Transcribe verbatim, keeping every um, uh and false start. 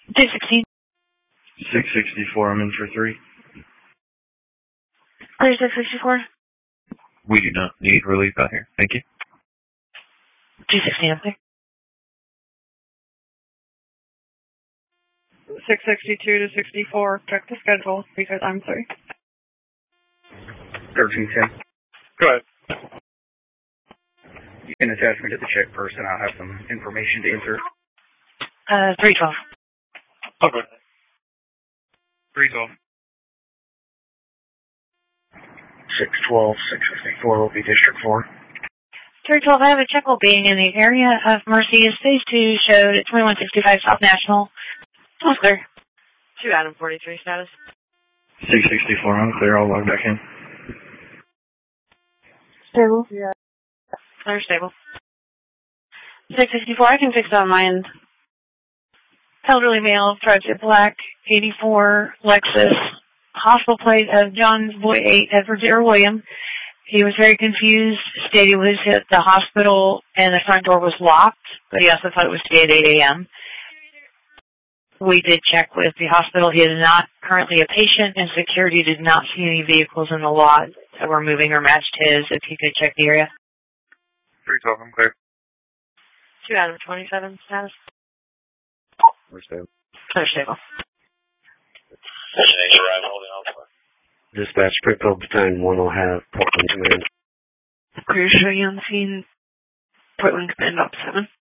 two sixteen. six sixty-four, I'm in for three. Clear six sixty-four. We do not need relief out here. Thank you. two sixteen up there. six sixty-two to sixty-four, check the schedule because I'm sorry. thirteen ten. Go ahead. You can attach me to the check first and I'll have some information to enter. Uh, three twelve. Okay. three twelve. six twelve, six fifty-four will be District four. three twelve, I have a check hole being in the area of Mercy. Is phase two showed at twenty-one sixty-five South National. Sounds clear. two Adam forty-three status. six sixty-four, I'm clear. I'll log back in. Stable. Yeah. Clear, stable. six sixty-four, I can fix that on my end. Elderly male, drives a black, eighty-four Lexus, hospital plate of John Boy eight, Edward or William. He was very confused, stated he was at the hospital and the front door was locked, but he also thought it was today at eight a.m. We did check with the hospital. He is not currently a patient, and security did not see any vehicles in the lot that were moving or matched his, if he could check the area. three twelve, I'm clear. two Adam twenty-seven status. We're stable. Clear, stable. Dispatch, Springfield Battalion one will have Portland Command. Clear, show you on the scene. Portland Command up seven.